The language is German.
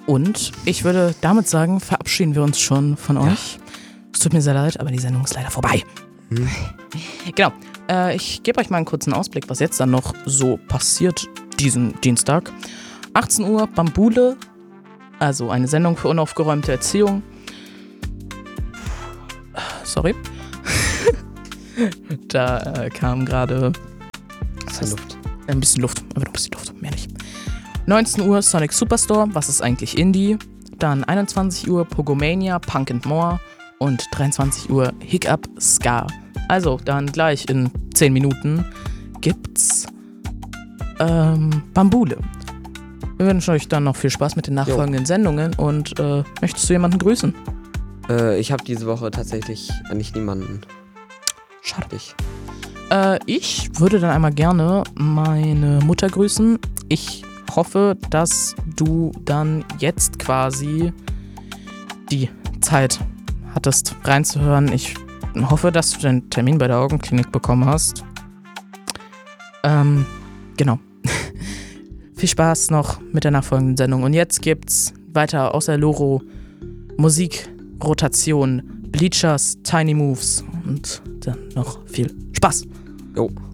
Und ich würde damit sagen, verabschieden wir uns schon von euch. Es tut mir sehr leid, aber die Sendung ist leider vorbei. Genau. Ich gebe euch mal einen kurzen Ausblick, was jetzt dann noch so passiert diesen Dienstag. 18 Uhr Bambule, also eine Sendung für unaufgeräumte Erziehung. Sorry. Da kam gerade ein bisschen Luft, aber noch ein bisschen Luft, mehr nicht. 19 Uhr Sonic Superstore, was ist eigentlich Indie? Dann 21 Uhr Pogomania, Punk and More und 23 Uhr Hiccup Ska. Also dann gleich in 10 Minuten gibt's Bambule. Wir wünschen euch dann noch viel Spaß mit den nachfolgenden Sendungen und möchtest du jemanden grüßen? Ich habe diese Woche tatsächlich eigentlich niemanden. Schade. Ich würde dann einmal gerne meine Mutter grüßen. Ich hoffe, dass du dann jetzt quasi die Zeit hattest, reinzuhören. Ich hoffe, dass du den Termin bei der Augenklinik bekommen hast. Genau. Viel Spaß noch mit der nachfolgenden Sendung. Und jetzt gibt's weiter außer Loro Musik, Rotation, Bleachers, Tiny Moves und dann noch viel Spaß. Jo.